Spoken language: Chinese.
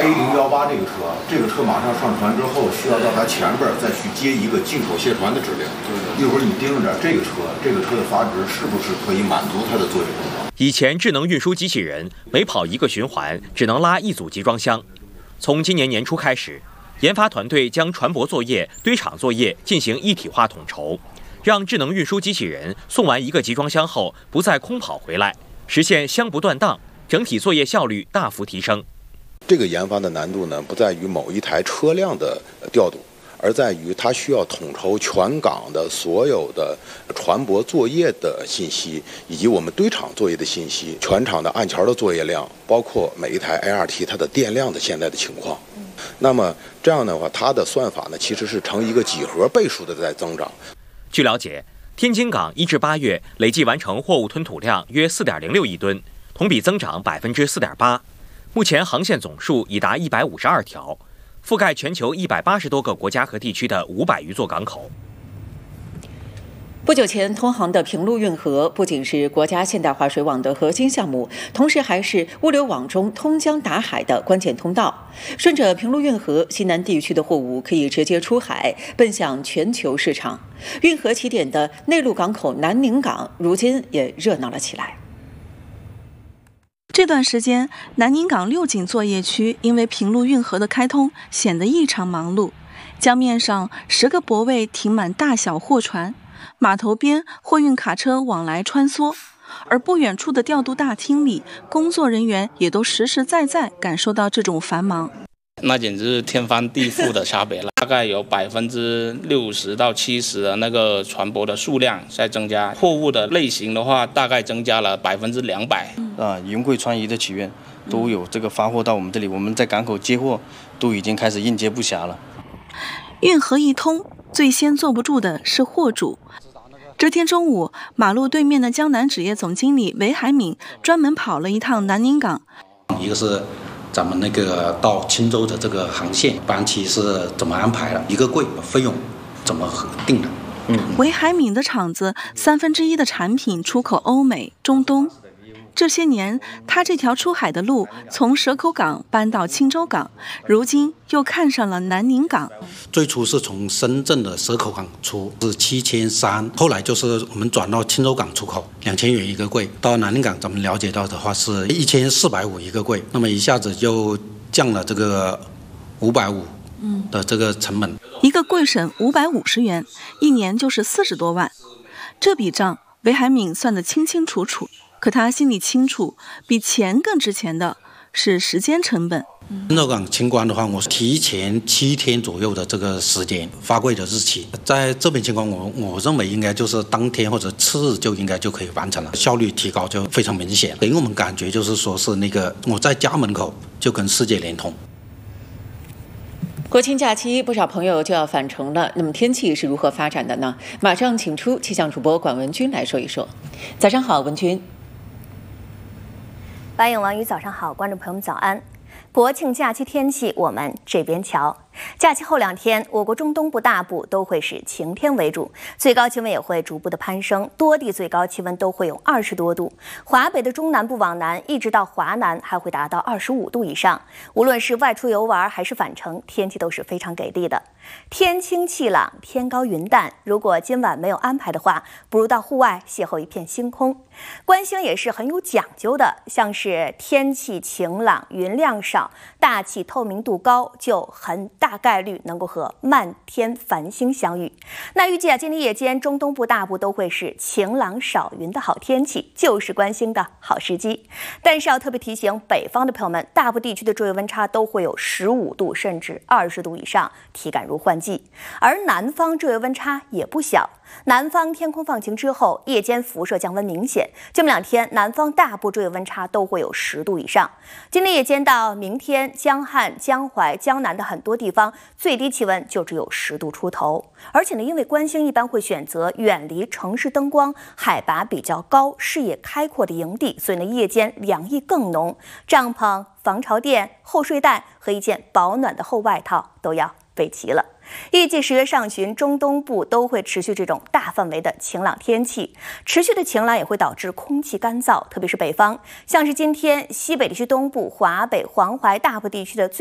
A018这个车马上上船之后，需要到它前边再去接一个进口卸船的指令。一会儿你盯着这个车的阀值是不是可以满足它的作业功能。 以前智能运输机器人每跑一个循环只能拉一组集装箱，从今年年初开始，研发团队将船舶作业、堆场作业进行一体化统筹，让智能运输机器人送完一个集装箱后不再空跑回来，实现箱不断档，整体作业效率大幅提升。 这个研发的难度呢，不在于某一台车辆的调度，而在于它需要统筹全港的所有的船舶作业的信息，以及我们堆场作业的信息，全场的岸桥的作业量，包括每一台 ART 它的电量的现在的情况。那么这样的话，它的算法呢，其实是呈一个几何倍数的在增长。 据了解，天津港1至8月累计完成货物吞吐量约4.06亿吨，同比增长4.8%。目前航线总数已达152条，覆盖全球180多个国家和地区的500余座港口。 不久前通航的平陆运河不仅是国家现代化水网的核心项目，同时还是物流网中通江达海的关键通道。顺着平陆运河，西南地区的货物可以直接出海，奔向全球市场。运河起点的内陆港口南宁港，如今也热闹了起来。 这段时间，南宁港6井作业区因为平陆运河的开通，显得异常忙碌。江面上10个泊位停满大小货船，码头边货运卡车往来穿梭，而不远处的调度大厅里，工作人员也都实实在在感受到这种繁忙。 那简直是天翻地覆的差别了，大概有60%到70%的那个船舶的数量在增加，货物的类型的话，大概增加了200%。 云贵川渝的企业都有这个发货到我们这里，我们在港口接货都已经开始应接不暇了。 运河一通，最先坐不住的是货主。这天中午，马路对面的江南纸业总经理韦海敏专门跑了一趟南宁港。 一个是咱们那个到青州的这个航线班期是怎么安排的，一个柜费用怎么定的。 韦海敏的厂子1/3的产品出口欧美、中东。这些年，他这条出海的路从蛇口港搬到青州港，如今又看上了南宁港。 最初是从深圳的蛇口港出，是7300，后来就是我们转到青州港出口，2000元一个柜。到南宁港，咱们了解到的话是1450一个柜，那么一下子就降了这个550的这个成本。 一个柜省550元，一年就是40多万。这笔账，韦海敏算得清清楚楚。可他心里清楚，比钱更值钱的是时间成本。 青州港清关的话，我是提前7天左右的这个时间发柜的日期，在这边情况，我认为应该就是当天或者次日就应该就可以完成了，效率提高就非常明显，给我们感觉就是说是那个我在家门口就跟世界连通。 国庆假期，不少朋友就要返程了。那么天气是如何发展的呢？马上请出气象主播管文君来说一说。早上好，文君。 白影王宇，早上好，观众朋友们早安。国庆假期天气，我们这边瞧。假期后2天，我国中东部大部都会是晴天为主，最高气温也会逐步的攀升，多地最高气温都会有20多度。华北的中南部往南一直到华南还会达到25度以上。无论是外出游玩还是返程，天气都是非常给力的。天清气朗，天高云淡，如果今晚没有安排的话，不如到户外邂逅一片星空。观星也是很有讲究的，像是天气晴朗、云量少、大气透明度高，就很大概率能够和漫天繁星相遇。那预计今天夜间中东部大部都会是晴朗少云的好天气，就是观星的好时机。但是要特别提醒北方的朋友们，大部地区的昼夜温差都会有15度甚至20度以上，体感如换季。而南方昼夜温差也不小，南方天空放晴之后，夜间辐射降温明显。这么2天，南方大部昼夜温差都会有10度以上。今天夜间到明天，江汉、江淮、江南的很多地方最低气温就只有10度出头。而且呢，因为观星一般会选择远离城市灯光、海拔比较高、视野开阔的营地，所以呢，夜间凉意更浓。帐篷、防潮垫、厚睡袋和一件保暖的厚外套都要备齐了。预计10月上旬，中东部都会持续这种大范围的晴朗天气。持续的晴朗也会导致空气干燥，特别是北方，像是今天西北地区东部、华北、黄淮大部地区的